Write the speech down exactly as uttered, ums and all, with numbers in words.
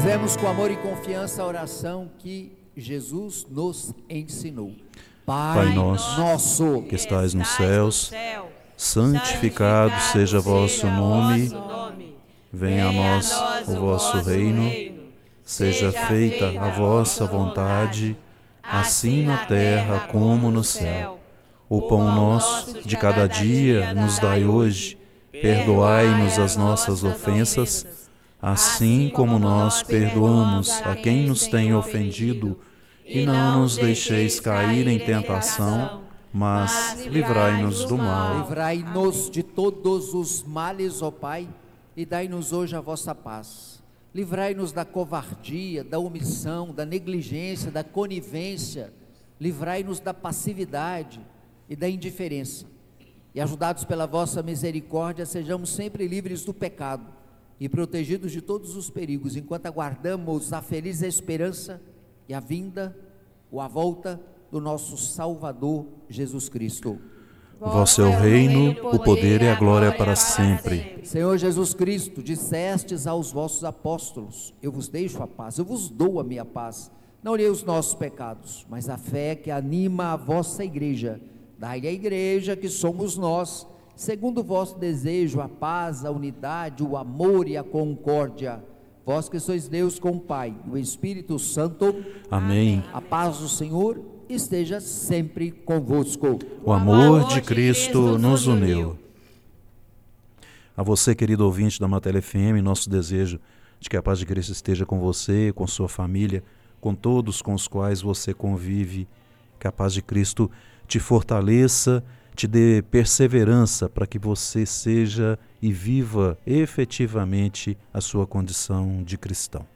Rezemos com amor e confiança a oração que Jesus nos ensinou. Pai, Pai nosso, nosso que estais nos céus, santificado seja vosso nome, venha a nós o vosso reino, seja feita a vossa vontade, assim na terra como no céu. O pão nosso de cada dia nos dai hoje, perdoai-nos as nossas ofensas, assim como nós perdoamos a quem nos tem ofendido, e não nos deixeis cair em tentação, mas livrai-nos do mal. Livrai-nos de todos os males, ó Pai, e dai-nos hoje a vossa paz. Livrai-nos da covardia, da omissão, da negligência, da conivência. Livrai-nos da passividade e da indiferença. E ajudados pela vossa misericórdia, sejamos sempre livres do pecado e protegidos de todos os perigos, enquanto aguardamos a feliz esperança e a vinda ou a volta do nosso Salvador Jesus Cristo. Vosso é o reino, o poder e a glória para sempre. Senhor Jesus Cristo, dissestes aos vossos apóstolos: eu vos deixo a paz, eu vos dou a minha paz. Não olhei os nossos pecados, mas a fé que anima a vossa igreja. Dai-lhe à igreja, que somos nós, segundo o vosso desejo, a paz, a unidade, o amor e a concórdia. Vós que sois Deus com o Pai, o Espírito Santo. Amém. A paz do Senhor esteja sempre convosco. O amor de Cristo nos uniu. A você, querido ouvinte da Matéria F M, nosso desejo de que a paz de Cristo esteja com você, com sua família, com todos com os quais você convive. Que a paz de Cristo te fortaleça, te dê perseverança para que você seja e viva efetivamente a sua condição de cristão.